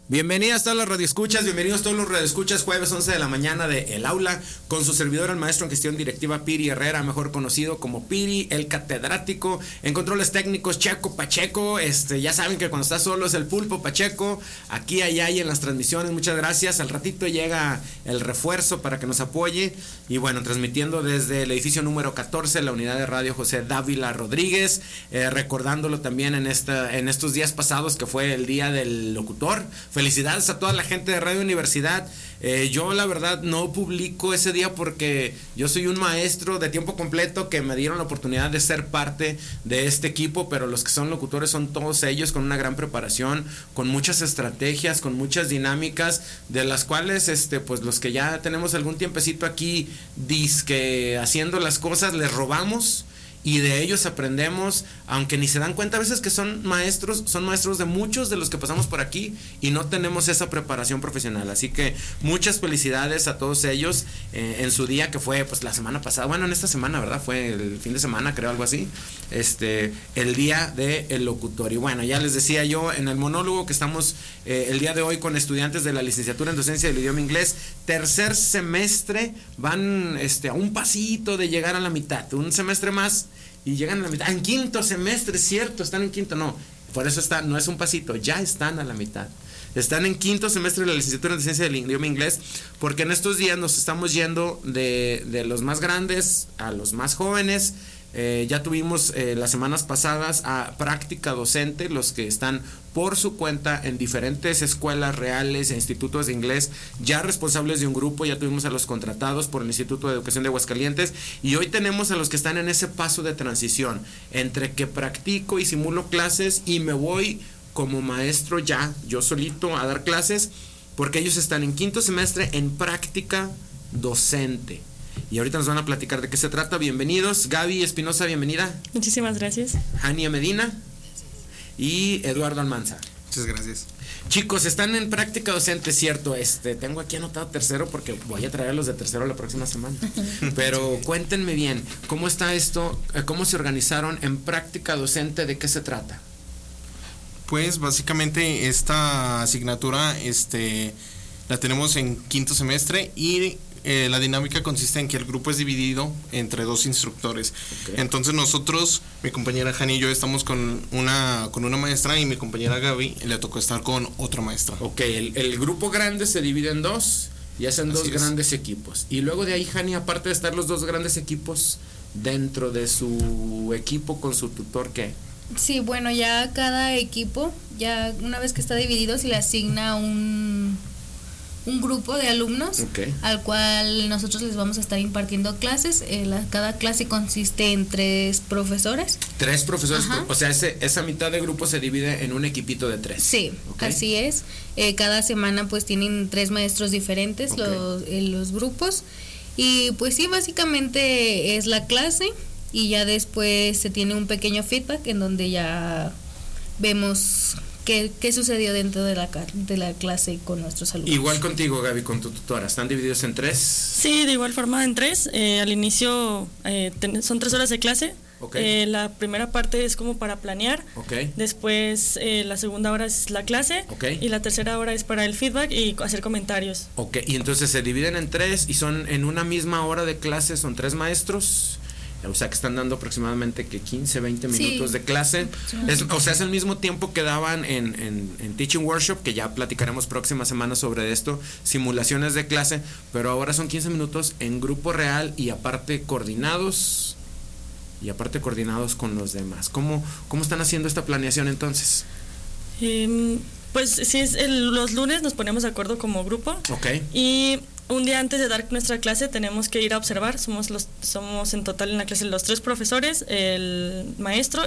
Bienvenidas todos los radioescuchas, bienvenidos todos los radioescuchas, jueves 11 de la mañana de El Aula, con su servidor, el maestro en gestión directiva Piri Herrera, mejor conocido como Piri, el catedrático, en controles técnicos Checo Pacheco. Ya saben que cuando está solo es el Pulpo Pacheco, aquí, allá y en las transmisiones. Muchas gracias. Al ratito llega el refuerzo para que nos apoye, y bueno, transmitiendo desde el edificio número 14, la unidad de radio José Dávila Rodríguez, recordándolo también en estos días pasados que fue el día del locutor. Felicidades a toda la gente de Radio Universidad. Yo la verdad no publico ese día porque yo soy un maestro de tiempo completo que me dieron la oportunidad de ser parte de este equipo, pero los que son locutores son todos ellos con una gran preparación, con muchas estrategias, con muchas dinámicas, de las cuales pues los que ya tenemos algún tiempecito aquí dizque haciendo las cosas les robamos. Y de ellos aprendemos, aunque ni se dan cuenta a veces que son maestros de muchos de los que pasamos por aquí y no tenemos esa preparación profesional. Así que muchas felicidades a todos ellos en su día, que fue pues la semana pasada, bueno, en esta semana, ¿verdad? Fue el fin de semana, creo, algo así, el día del locutor. Y bueno, ya les decía yo en el monólogo que estamos el día de hoy con estudiantes de la licenciatura en docencia del idioma inglés, tercer semestre, van a un pasito de llegar a la mitad, un semestre más y llegan a la mitad, en quinto semestre, cierto, están en quinto, no, por eso no es un pasito, ya están a la mitad, están en quinto semestre de la licenciatura en docencia del idioma inglés, porque en estos días nos estamos yendo de los más grandes a los más jóvenes. Ya tuvimos las semanas pasadas a práctica docente, los que están por su cuenta en diferentes escuelas reales e institutos de inglés, ya responsables de un grupo. Ya tuvimos a los contratados por el Instituto de Educación de Aguascalientes, y hoy tenemos a los que están en ese paso de transición entre que practico y simulo clases y me voy como maestro ya yo solito a dar clases, porque ellos están en quinto semestre en práctica docente. Y ahorita nos van a platicar de qué se trata. Bienvenidos. Gaby Espinosa, bienvenida. Muchísimas gracias. Jania Medina. Y Eduardo Almanza. Muchas gracias. Chicos, están en práctica docente, cierto. Tengo aquí anotado tercero porque voy a traer a los de tercero la próxima semana. Pero cuéntenme bien, ¿cómo está esto? ¿Cómo se organizaron en práctica docente? ¿De qué se trata? Pues básicamente esta asignatura la tenemos en quinto semestre, y la dinámica consiste en que el grupo es dividido entre dos instructores. Okay. Entonces nosotros, mi compañera Jani y yo, estamos con una maestra, y mi compañera Gaby le tocó estar con otra maestra. Ok, el grupo grande se divide en dos y hacen dos grandes equipos. Y luego de ahí, Jani, aparte de estar los dos grandes equipos dentro de su equipo con su tutor, ¿qué? Sí, bueno, ya cada equipo, ya una vez que está dividido, se le asigna un grupo de alumnos, okay, al cual nosotros les vamos a estar impartiendo clases. Cada clase consiste en 3 profesores. 3 profesores, o sea, esa mitad de grupo se divide en un equipito de 3. Sí, okay, así es. Cada semana pues tienen 3 maestros diferentes, okay, los grupos. Y pues sí, básicamente es la clase, y ya después se tiene un pequeño feedback en donde ya vemos ¿Qué sucedió dentro de la clase con nuestros alumnos? Igual contigo, Gaby, con tu tutora, ¿están divididos en 3? Sí, de igual forma en 3. Al inicio son 3 horas de clase. Okay. La primera parte es como para planear. Okay. Después la segunda hora es la clase. Okay. Y la tercera hora es para el feedback y hacer comentarios. Ok, y entonces se dividen en 3 y son en una misma hora de clase, son 3 maestros. O sea que están dando aproximadamente 15, 20 minutos de clase. Es el mismo tiempo que daban en Teaching Workshop, que ya platicaremos próxima semana sobre esto, simulaciones de clase, pero ahora son 15 minutos en grupo real y aparte coordinados con los demás. ¿Cómo están haciendo esta planeación entonces? Pues sí, los lunes nos ponemos de acuerdo como grupo. Okay. Y un día antes de dar nuestra clase tenemos que ir a observar. Somos en total en la clase los 3 profesores, el maestro